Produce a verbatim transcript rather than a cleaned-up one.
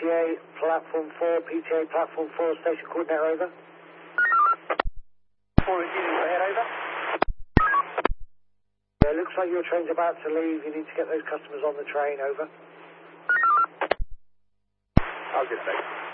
T A Platform four, P T A Platform four, station coordinator over. four receiving, go ahead, over. Yeah, looks like your train's about to leave. You need to get those customers on the train, over. I'll get back.